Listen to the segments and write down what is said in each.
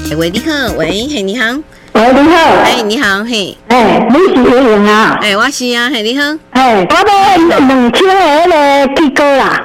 喂，你好，喂，嘿，你好， 喂，你好， 哎，你好，嘿， 你是叶莹啊？ 我是啊，嘿，你好， 我要2000个那个鸡哥啦。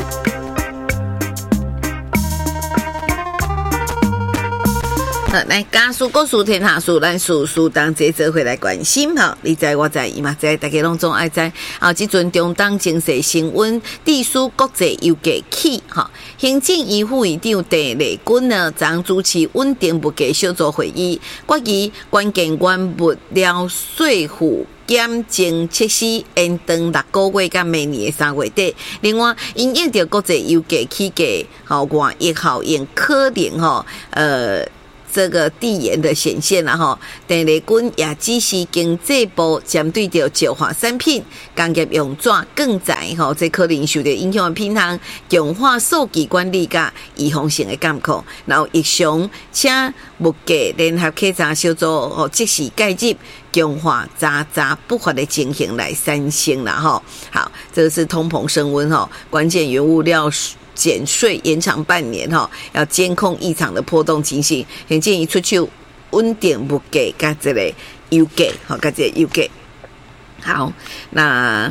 好，来家事国事天下事，咱事事当这做回来关心哈。你知我知，伊嘛知，大家拢总爱知。啊，即阵中东情势升温，地区国际油价起哈。行政院副院长陈丽君呢，昨主持稳定物价小组会议，决议关键原物料税负减征测试延长6个月，到明年3月底。另外，因应着国际油价起价，外溢效应可能这个递延的显现了哈，陈丽君也指示经济部针对着石化产品、工业用纸、钢材这可能受到影响的品项，强化数据管理甲预防性的监控，然后亦常请物价联合稽查小组即时介入，强化查不法的情形来产生啦哈。好，这个是通膨升温关键原物料减税延长半年要监控异常的波动情形，现建议出手稳定物价甲这个油价甲这个油价。好，那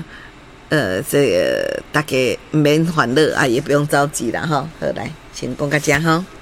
这个大家唔免烦恼啊，也不用着急啦好，来先讲到这